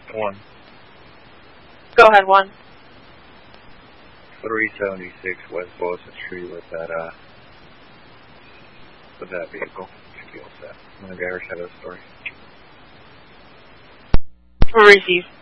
1. Go ahead, 1. 376 West Boylston Street with that vehicle. Fuel set. One of the drivers had a story. Receive.